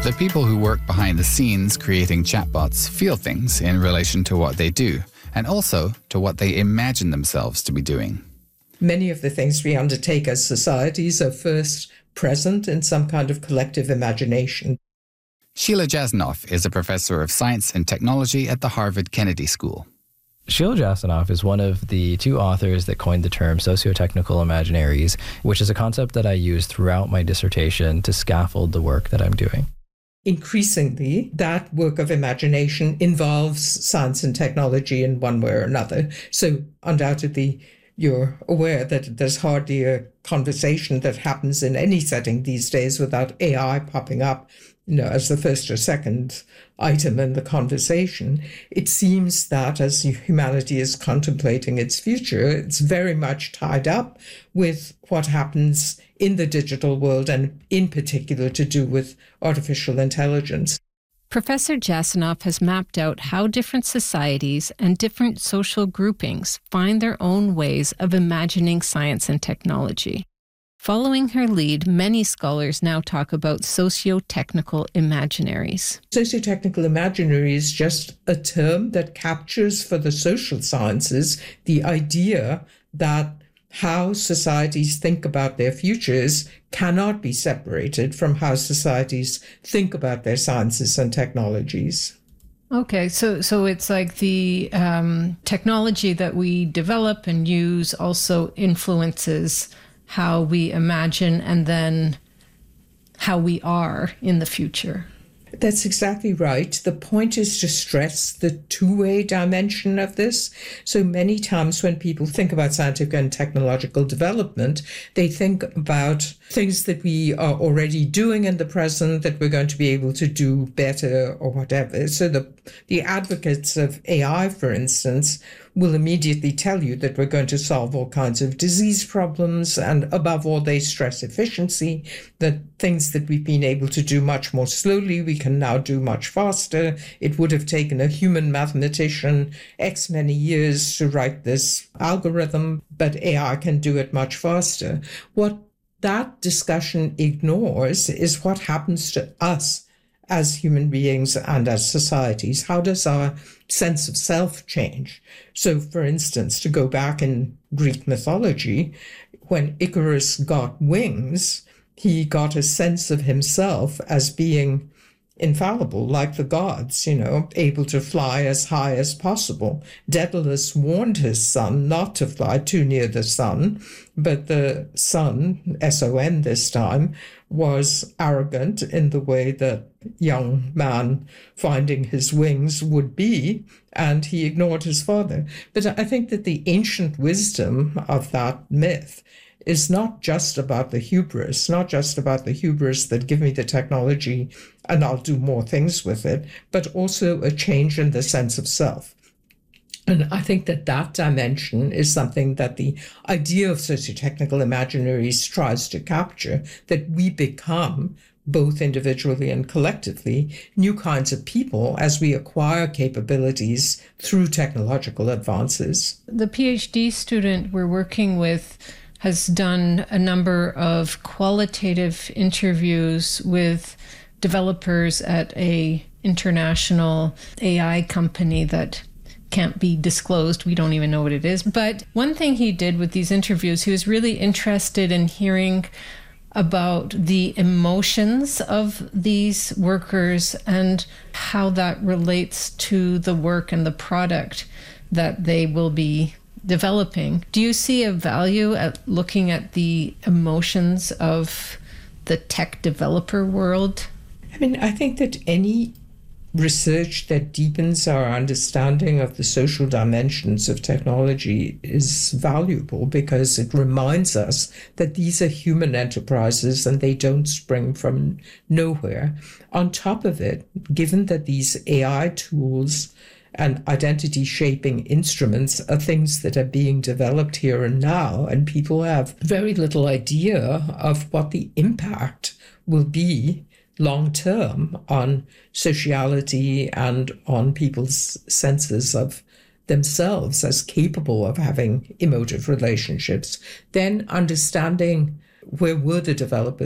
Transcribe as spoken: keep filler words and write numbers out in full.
The people who work behind the scenes creating chatbots feel things in relation to what they do, and also to what they imagine themselves to be doing. Many of the things we undertake as societies are first present in some kind of collective imagination. Sheila Jasanoff is a professor of science and technology at the Harvard Kennedy School. Sheila Jasanoff is one of the two authors that coined the term socio-technical imaginaries, which is a concept that I use throughout my dissertation to scaffold the work that I'm doing. Increasingly, that work of imagination involves science and technology in one way or another. So undoubtedly, you're aware that there's hardly a conversation that happens in any setting these days without A I popping up, you know, as the first or second item in the conversation. It seems that as humanity is contemplating its future, it's very much tied up with what happens in the digital world, and in particular to do with artificial intelligence. Professor Jasanoff has mapped out how different societies and different social groupings find their own ways of imagining science and technology. Following her lead, many scholars now talk about socio-technical imaginaries. Socio-technical imaginary is just a term that captures for the social sciences the idea that how societies think about their futures cannot be separated from how societies think about their sciences and technologies. Okay, so so it's like the um, technology that we develop and use also influences how we imagine and then how we are in the future. That's exactly right. The point is to stress the two-way dimension of this. So many times when people think about scientific and technological development, they think about things that we are already doing in the present that we're going to be able to do better or whatever. So the, the advocates of A I, for instance, will immediately tell you that we're going to solve all kinds of disease problems, and above all, they stress efficiency, that things that we've been able to do much more slowly, we can now do much faster. It would have taken a human mathematician X many years to write this algorithm, but A I can do it much faster. What that discussion ignores is what happens to us as human beings and as societies. How does our sense of self change? So, for instance, to go back in Greek mythology, when Icarus got wings, he got a sense of himself as being infallible, like the gods, you know, able to fly as high as possible. Daedalus warned his son not to fly too near the sun, but the son, S O N this time, was arrogant in the way that young man finding his wings would be, and he ignored his father. But I think that the ancient wisdom of that myth is not just about the hubris, not just about the hubris that give me the technology and I'll do more things with it, but also a change in the sense of self. And I think that that dimension is something that the idea of socio-technical imaginaries tries to capture, that we become, both individually and collectively, new kinds of people as we acquire capabilities through technological advances. The PhD student we're working with has done a number of qualitative interviews with developers at a international A I company that can't be disclosed. We don't even know what it is. But one thing he did with these interviews, he was really interested in hearing about the emotions of these workers and how that relates to the work and the product that they will be developing. Do you see a value at looking at the emotions of the tech developer world? I mean, I think that any research that deepens our understanding of the social dimensions of technology is valuable because it reminds us that these are human enterprises and they don't spring from nowhere. On top of it, given that these A I tools and identity shaping instruments are things that are being developed here and now, and people have very little idea of what the impact will be long term on sociality and on people's senses of themselves as capable of having emotive relationships, then understanding where were the developers